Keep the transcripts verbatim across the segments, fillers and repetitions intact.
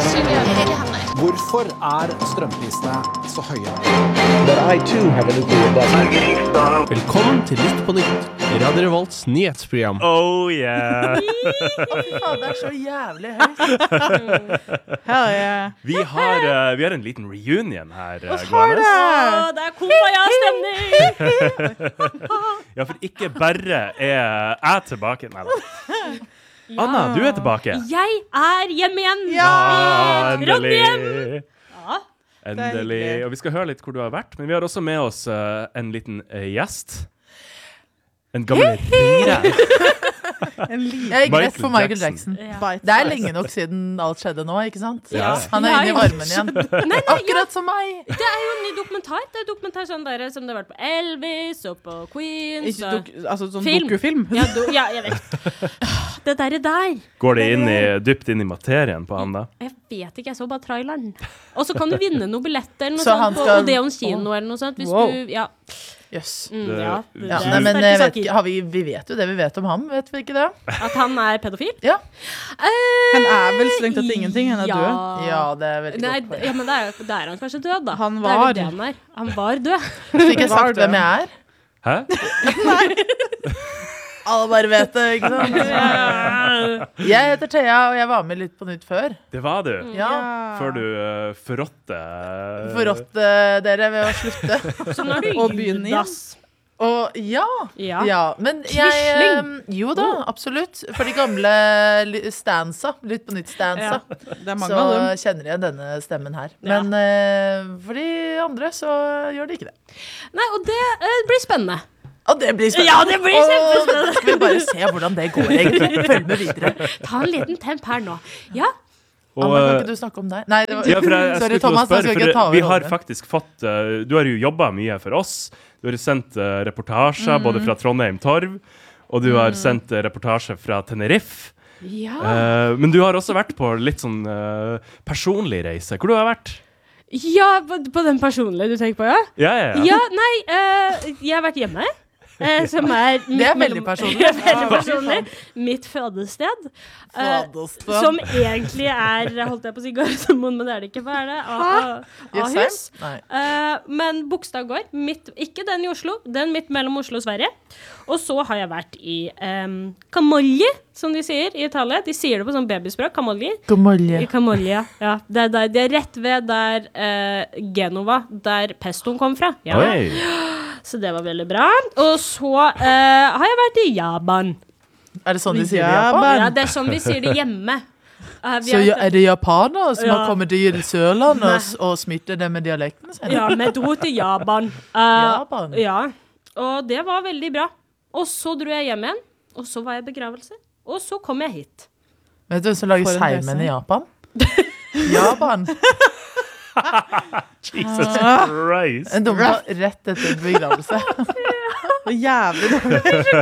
Hvorfor er strømprisene så høye? But I too have a nuclear blast. Velkommen til Lytt på nytt, Radio Revolts nyhetsprogram. Oh yeah. Fy faen, det er så jævlig høyt. Hell yeah. Vi har, uh, vi har en liten reunion her, uh, Har det? Å, det er Kumbaya-stemning! Ja, for ikke bare er jeg tilbake. Nei, da. Anna, du er tilbake. Jeg er hjemme igjen. Ja. Ah, Trondheim. endelig. Ja. Endelig. Og vi skal høre litt hvor du har vært, men vi har også med oss uh, en liten uh, gjest. En gammel ringere. En liten Jeg gikk Michael rett for Michael Jackson. Jackson. Ja. bite. Det er lenge nok siden alt skjedde nå, ikke sant? Ja. Han er inne i varmen igjen. Nei, nei, ja, Akkurat som meg. det er jo en ny dokumentar. Det er dokumentar sånn der, som det har vært på Elvis og på Queens. Ikke Og... dok altså sånn Film. dokufilm. Ja, do, ja, jeg vet. Det der er der. Går det inn i, dypt inn i materien på han da? Jeg vet ikke, jeg så bare traileren. Og så kan du vinne noen billetter eller noe Så sånt han på skal- Odeon kino eller noe sånt. Hvis Wow. du, ja, Jøss. mm, Det- ja, det- Ja, det er nei, men sterke jeg vet saker. ikke, har vi, vi vet jo det vi vet om ham, vet vi ikke det? At han er pedofil? Ja. Eh, Han er vel strengt tatt ingenting, han er ja. død. Ja, det er veldig Nei, godt d- poeng. ja, men det er, jo- da er han kanskje død, da. Han Det er vel var. det han er. Han var død. Fikk jeg Var sagt det? hvem jeg er? Hæ? Alle bare vet det, ikke sant? Jeg heter Thea, og jeg var med litt på nytt før. Det var du. Ja. Før du uh, forrådte. Uh, Forrådte dere ved å slutte. Så nå er du Og begynne igjen. Judas. Og ja, Ja. ja. Men jeg Quisling. eh, Jo da, absolutt. For de gamle li- stansa, Litt på nytt stansa, Det er mange så av dem. kjenner jeg denne stemmen her. Ja. Men eh, for de andre så gjør de ikke det. Nei, og det eh, blir spennende. Og det blir spennende. Ja, det blir Og kjempespennende. da skal vi bare se hvordan det går, egentlig. Følg med videre. Ta en liten temp her nå. Ja, og, Anna, kan uh, ikke du snakke om deg? Nei, det var, ja, for jeg, jeg sorry, skulle til å Thomas, jeg spørre, skal for ikke ta over vi har rollen. faktisk fått uh, Du har jo jobbet mye for oss. Du har sendt uh, reportasjer både fra Trondheim Torv, og du har sendt uh, reportasje fra Tenerife. ja. Uh, men du har også vært på litt sånn uh, personlig reise. Hvor du har vært? ja på, på den personlige du tenker på, ja? Ja, ja, ja. Ja, nei, eh, jeg har vært hjemme. eh, som er mitt Det er veldig mellom- personlig. Ja, veldig Ja, personlig. Mitt fødested. eh, Fadelsted. som egentlig er, holdt jeg på å si Gardermoen, men det er det ikke. Hva er det? A- A- Ahus. Jessheim? Nei. Eh, men Bogstadgård, midt, ikke den i Oslo, den midt mellom Oslo og Sverige. Og så har jeg vært i um, Camogli, som de sier i Italia. De sier det på sånn babyspråk, Camogli. God morgen. I Camogli, ja. Det er, der, det er rett ved der eh, Genova, der pestoen kom fra. Ja. Oi. Så det var veldig bra. Og så eh, har jeg vært i Japan. Er det sånn de sier det i Japan. Japan? Ja, det er sånn vi sier det hjemme. Eh, vi Så har- ja, er det japanere som Ja. har kommet til Sørlandet og, s- og smittet det med dialektene sine? Ja, vi dro til Japan. Eh, Japan? Ja, og det var veldig bra. Og så dro jeg hjem igjen, og så var jeg i begravelse. Og så kom jeg hit. Vet du hvem som lager For en seigmenn reise. i Japan? Japan. Jesus Christ. En dumpa rett etter begravelse. Det er jævlig dårlig.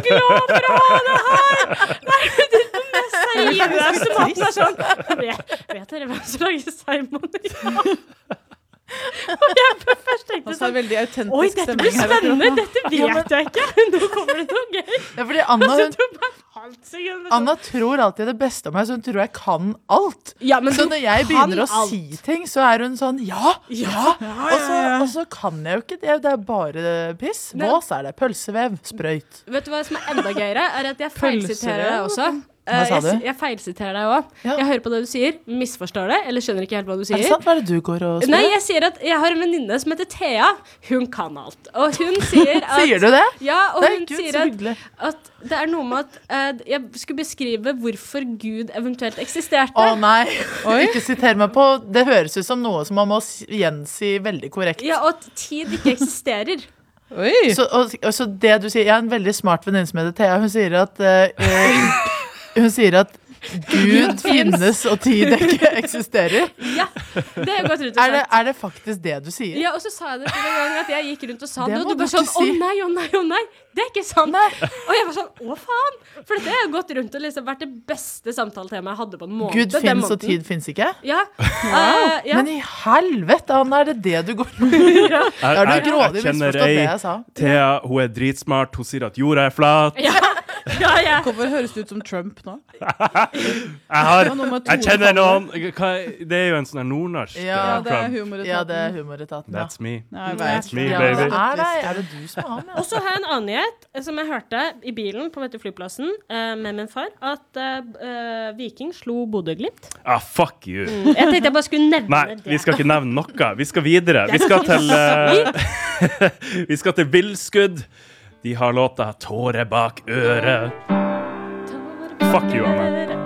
Seriøse maten er sånn. Vet, vet dere hvem som lager seigmann? Og jeg først tenkte Altså, sånn, veldig oi, autentisk dette blir stemning her. spennende, dette vet jeg ikke. Nå kommer det noe gøy. Ja, fordi Anna, Så hun, du bare halvt sekund. Anna tror alltid det beste om meg, så hun tror jeg kan alt. Ja, men Så du når jeg kan begynner å alt. si ting, så er hun sånn ja, ja. Og så, og så kan jeg jo ikke det. Det er bare piss. Nei. Vås er det. Pølsevev. Sprøyt. Vet du hva som er enda gøyere? Er at jeg feilsiterer deg også. Hva Eh, sa jeg, du? jeg feilsiterer deg også. Ja. Jeg hører på det du sier, misforstår det, eller skjønner ikke helt hva du Er det sier. sant? Hva er det du går og spør? Nei, jeg sier at jeg har en venninne som heter Thea. Hun kan alt. Og hun sier at Sier du det? Ja, og Nei, hun Gud, sier så at, hyggelig. at det er noe med at eh, jeg skulle beskrive hvorfor Gud eventuelt eksisterte. Å nei, ikke siter meg på. Det høres ut som noe som man må s- gjensi veldig korrekt. Ja, og at tid ikke eksisterer. Oi. Så, og, og så det du sier, jeg har en veldig smart venninne som heter Thea. Hun sier at eh, eh, Hun sier at Gud finnes og tid ikke eksisterer. Ja, det er jo godt rundt og Er det, sagt. er det faktisk det du sier? Ja, og så sa jeg det til en gang at jeg gikk rundt og sa Det det, og må du du bare sånn, ikke å si. nei, å nei, å nei, det er ikke sant. Nei. Og jeg var sånn, å faen, for dette har jo gått rundt og liksom vært det beste samtaletemaet jeg hadde på en måned. Gud den finnes og måneden. tid finnes ikke? Ja, eh, ja. Men i helvete, Anna, er det det du går med? Jeg, Har du jeg, grådig jeg kjenner misforstått det ei jeg sa? Thea, hun er dritsmart. Hun sier at jorda er flat. Ja, Ja, ja. Hvorfor høres det ut som Trump nå? Jeg har Ja, nummer to Jeg kjenner faller. noen hva, Det er jo en sånn her nordnorsk Ja, eh, Ja, det er Trump. humoretaten. Ja, det er humoretaten. Ja. That's me. Ja, jeg vet. That's me, Ja, baby. det er det. Er det du som er han, ja? Og så har jeg en annen nyhet eh, som jeg hørte i bilen på dette flyplassen eh, med min far, at eh, eh, Viking slo Bodø-Glimt. Ah, fuck you. Jeg tenkte jeg bare skulle nevne Nei, det. vi skal ikke nevne noe. Vi skal videre. Vi skal til eh, Vi skal til Villskudd. De har låta 'Tåre bak øret'. Fuck you, Anne.